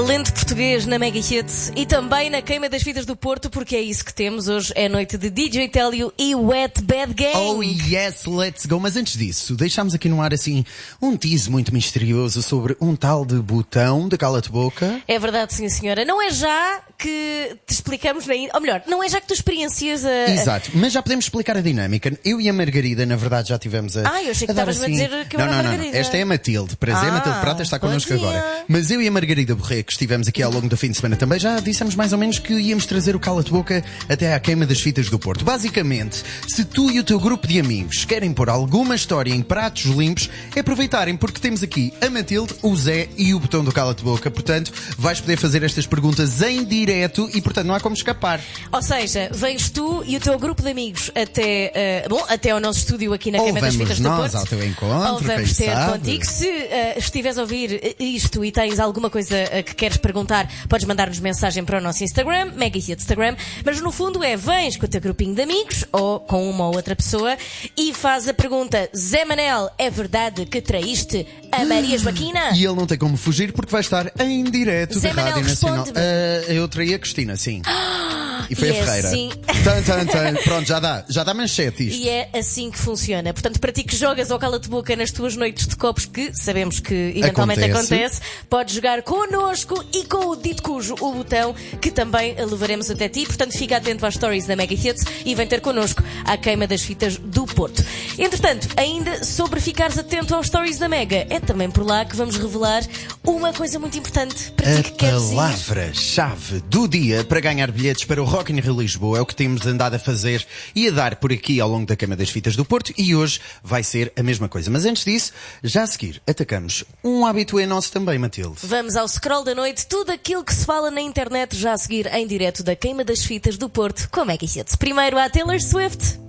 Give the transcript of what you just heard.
Talento português na Mega Hits e também na Queima das Fitas do Porto, porque é isso que temos. Hoje é noite de DJ Télio e Wet Bad Gang. Oh yes, let's go. Mas antes disso, deixámos aqui no ar assim um tease muito misterioso sobre um tal de botão de cala-te boca. É verdade, sim senhora. Não é já que te explicamos, ou melhor, não é já que tu experiencias a... Exato, mas já podemos explicar a dinâmica. Eu e a Margarida, na verdade, já tivemos a... eu achei que estavas-me assim... a dizer que eu era a Margarida. Não, esta é a Matilde. Prazer, Matilde Prata está connosco agora. Mas eu e a Margarida Borré, que estivemos aqui ao longo do fim de semana também, já dissemos mais ou menos que íamos trazer o cala-te-boca até à Queima das Fitas do Porto. Basicamente, se tu e o teu grupo de amigos querem pôr alguma história em pratos limpos, é aproveitarem, porque temos aqui a Matilde, o Zé e o botão do cala-te-boca. Portanto, vais poder fazer estas perguntas em direto e, portanto, não há como escapar. Ou seja, vens tu e o teu grupo de amigos até ao nosso estúdio aqui na Queima das Fitas do Porto. Ou vamos nós ao teu encontro, ou vamos ter contigo. Se estiveres a ouvir isto e tens alguma coisa que queres perguntar, podes mandar-nos mensagem para o nosso Instagram, Mega Hits Instagram, mas no fundo vens com o teu grupinho de amigos ou com uma ou outra pessoa e faz a pergunta: Zé Manel, é verdade que traíste a Maria Joaquina? E ele não tem como fugir porque vai estar em direto da Rádio Nacional. Eu traí a Cristina, sim. E foi a Ferreira. Assim... Pronto, já dá manchete isto. E é assim que funciona. Portanto, para ti que jogas ao cala-te-boca nas tuas noites de copos, que sabemos que eventualmente acontece, podes jogar connosco e com o dito cujo, o botão, que também levaremos até ti. Portanto, fica atento às stories da Mega Hits e vem ter connosco à Queima das Fitas do Porto. Entretanto, ainda sobre ficares atento aos stories da Mega, é também por lá que vamos revelar uma coisa muito importante para ti que queres ir. A palavra-chave do dia para ganhar bilhetes para o Rock in Rio Lisboa é o que temos andado a fazer e a dar por aqui ao longo da Queima das Fitas do Porto, e hoje vai ser a mesma coisa. Mas antes disso, já a seguir, atacamos um habitué nosso também, Matilde. Vamos ao scroll da noite, tudo aquilo que se fala na internet já a seguir em direto da Queima das Fitas do Porto com a Mega Hits. Primeiro a Taylor Swift.